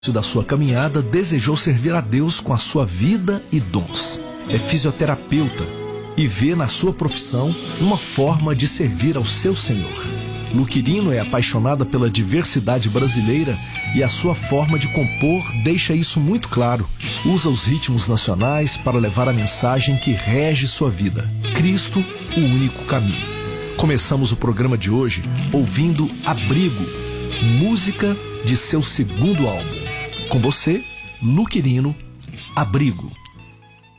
da sua caminhada, desejou servir a Deus com a sua vida e dons. É fisioterapeuta e vê na sua profissão uma forma de servir ao seu Senhor. Lu Quirino é apaixonada pela diversidade brasileira e a sua forma de compor deixa isso muito claro. Usa os ritmos nacionais para levar a mensagem que rege sua vida: Cristo, o único caminho. Começamos o programa de hoje ouvindo Abrigo, música de seu segundo álbum. Com você, Lu Quirino, Abrigo.